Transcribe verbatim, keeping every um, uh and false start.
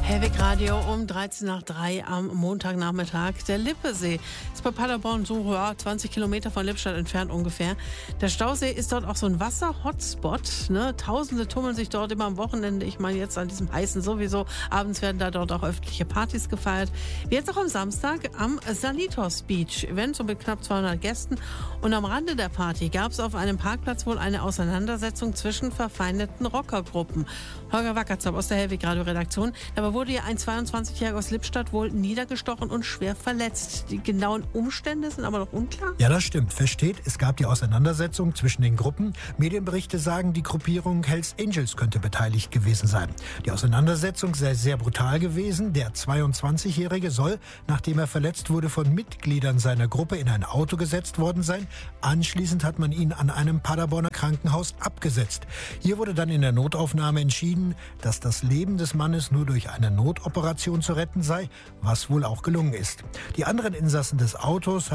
Hellwig Radio um dreizehn nach drei am Montagnachmittag. Der Lippesee ist bei Paderborn so ja, zwanzig Kilometer von Lippstadt entfernt ungefähr. Der Stausee ist dort auch so ein Wasser-Hotspot. Ne? Tausende tummeln sich dort immer am Wochenende. Ich meine jetzt an diesem heißen sowieso. Abends werden da dort auch öffentliche Partys gefeiert. Wie jetzt auch am Samstag am Salitos Beach. Event so mit knapp zweihundert Gästen. Und am Rande der Party gab es auf einem Parkplatz wohl eine Auseinandersetzung zwischen verfeindeten Rockergruppen. Holger Wackertzop aus der Hellwig Radio Redaktion. Dabei wurde ja ein zweiundzwanzigjähriger aus Lippstadt wohl niedergestochen und schwer verletzt. Die genauen Umstände sind aber noch unklar. Ja, das stimmt. Fest steht, es gab die Auseinandersetzung zwischen den Gruppen. Medienberichte sagen, die Gruppierung Hells Angels könnte beteiligt gewesen sein. Die Auseinandersetzung sei sehr brutal gewesen. Der zweiundzwanzigjährige soll, nachdem er verletzt wurde, von Mitgliedern seiner Gruppe in ein Auto gesetzt worden sein. Anschließend hat man ihn an einem Paderborner Krankenhaus abgesetzt. Hier wurde dann in der Notaufnahme entschieden, dass das Leben des Mannes nur durch eine Notoperation zu retten sei, was wohl auch gelungen ist. Die anderen Insassen des Autos